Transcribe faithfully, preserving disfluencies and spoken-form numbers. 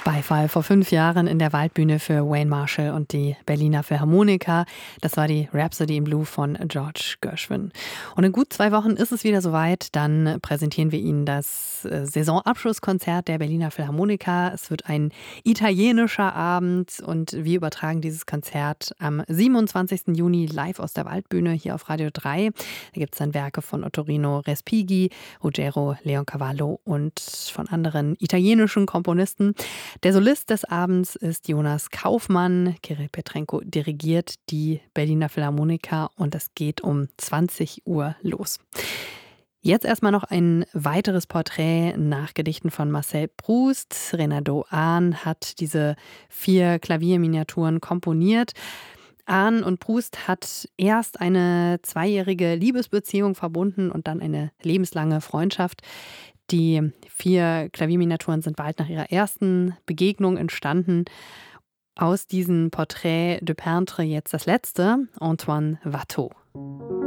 Beifall vor fünf Jahren in der Waldbühne für Wayne Marshall und die Berliner Philharmoniker. Das war die Rhapsody in Blue von George Gershwin. Und in gut zwei Wochen ist es wieder soweit. Dann präsentieren wir Ihnen das äh, Saisonabschlusskonzert der Berliner Philharmoniker. Es wird ein italienischer Abend und wir übertragen dieses Konzert am siebenundzwanzigsten Juni live aus der Waldbühne hier auf Radio drei. Da gibt es dann Werke von Ottorino Respighi, Ruggero Leoncavallo und von anderen italienischen Komponisten. Der Solist des Abends ist Jonas Kaufmann. Kirill Petrenko dirigiert die Berliner Philharmoniker und es geht um zwanzig Uhr los. Jetzt erstmal noch ein weiteres Porträt nach Gedichten von Marcel Proust. Renaud Ahn hat diese vier Klavierminiaturen komponiert. Ahn und Proust hat erst eine zweijährige Liebesbeziehung verbunden und dann eine lebenslange Freundschaft. Die vier Klavierminiaturen sind bald nach ihrer ersten Begegnung entstanden. Aus diesem Portrait de Peintre jetzt das letzte, Antoine Watteau.